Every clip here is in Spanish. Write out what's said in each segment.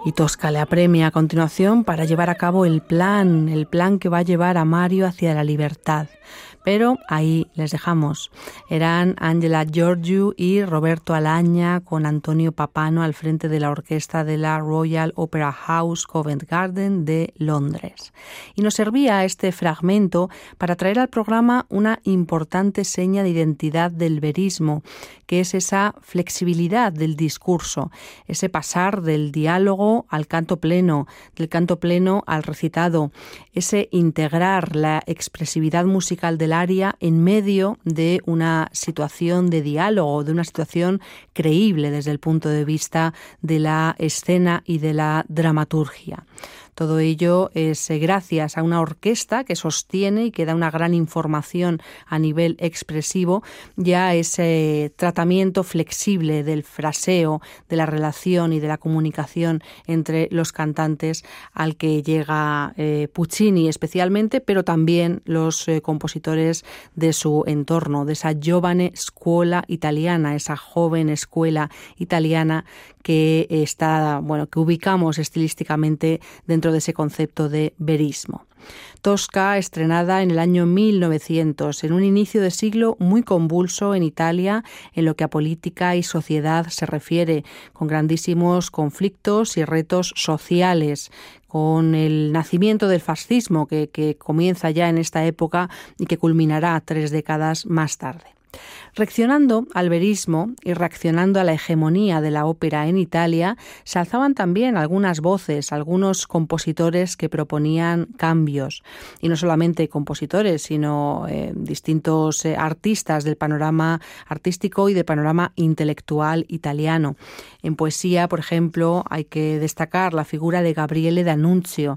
Y Tosca le apremia a continuación para llevar a cabo el plan que va a llevar a Mario hacia la libertad. Pero ahí les dejamos. Eran Angela Gheorghiu y Roberto Alaña con Antonio Papano al frente de la orquesta de la Royal Opera House Covent Garden de Londres. Y nos servía este fragmento para traer al programa una importante seña de identidad del verismo, que es esa flexibilidad del discurso, ese pasar del diálogo al canto pleno, del canto pleno al recitado, ese integrar la expresividad musical del aria en medio de una situación de diálogo, de una situación creíble desde el punto de vista de la escena y de la dramaturgia. Todo ello es gracias a una orquesta que sostiene y que da una gran información a nivel expresivo, ya ese tratamiento flexible del fraseo, de la relación y de la comunicación entre los cantantes al que llega Puccini especialmente, pero también los compositores de su entorno, de esa giovane scuola italiana, esa joven escuela italiana que está, que ubicamos estilísticamente dentro de ese concepto de verismo. Tosca, estrenada en el año 1900, en un inicio de siglo muy convulso en Italia en lo que a política y sociedad se refiere, con grandísimos conflictos y retos sociales, con el nacimiento del fascismo que comienza ya en esta época y que culminará 3 décadas más tarde. Reaccionando al verismo y reaccionando a la hegemonía de la ópera en Italia, se alzaban también algunas voces, algunos compositores que proponían cambios. Y no solamente compositores, sino distintos artistas del panorama artístico y del panorama intelectual italiano. En poesía, por ejemplo, hay que destacar la figura de Gabriele D'Annunzio,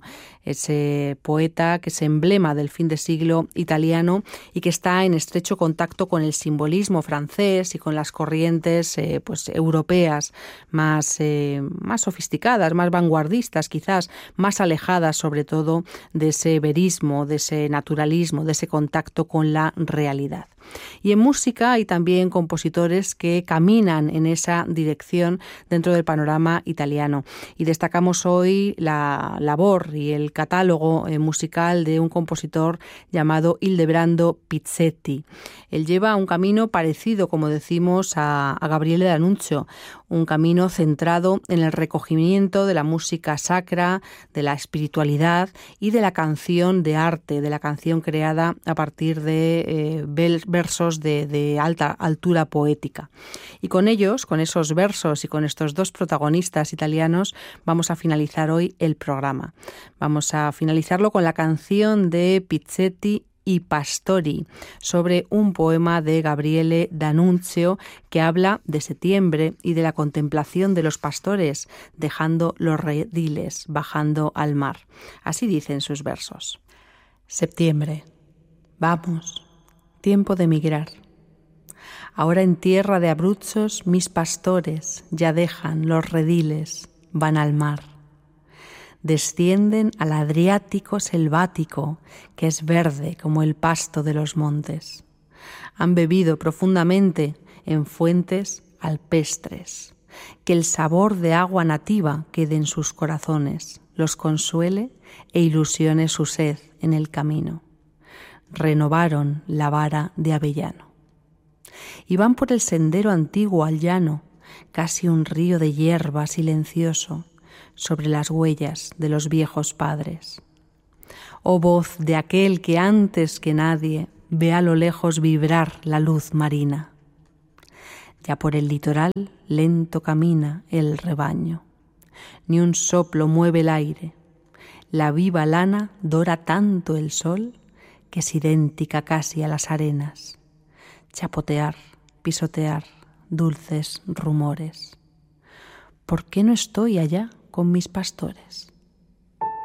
ese poeta que es emblema del fin de siglo italiano y que está en estrecho contacto con el simbolismo francés y con las corrientes europeas más sofisticadas, más vanguardistas, quizás más alejadas sobre todo de ese verismo, de ese naturalismo, de ese contacto con la realidad. Y en música hay también compositores que caminan en esa dirección dentro del panorama italiano. Y destacamos hoy la labor y el catálogo musical de un compositor llamado Ildebrando Pizzetti. Él lleva un camino parecido, como decimos, a Gabriele D'Annunzio, un camino centrado en el recogimiento de la música sacra, de la espiritualidad y de la canción de arte, de la canción creada a partir de versos de alta altura poética. Y con ellos, con esos versos y con estos dos protagonistas italianos, vamos a finalizar hoy el programa. Vamos a finalizarlo con la canción de Pizzetti y Pastori, sobre un poema de Gabriele D'Annunzio que habla de septiembre y de la contemplación de los pastores, dejando los rediles, bajando al mar. Así dicen sus versos. Septiembre, vamos, tiempo de migrar. Ahora en tierra de Abruzzos mis pastores ya dejan los rediles, van al mar. Descienden al Adriático selvático, que es verde como el pasto de los montes. Han bebido profundamente en fuentes alpestres. Que el sabor de agua nativa quede en sus corazones, los consuele e ilusione su sed en el camino. Renovaron la vara de avellano. Y van por el sendero antiguo al llano, casi un río de hierba silencioso, sobre las huellas de los viejos padres. Oh voz de aquel que antes que nadie ve a lo lejos vibrar la luz marina. Ya por el litoral lento camina el rebaño. Ni un soplo mueve el aire. La viva lana dora tanto el sol que es idéntica casi a las arenas. Chapotear, pisotear, dulces rumores. ¿Por qué no estoy allá con mis pastores?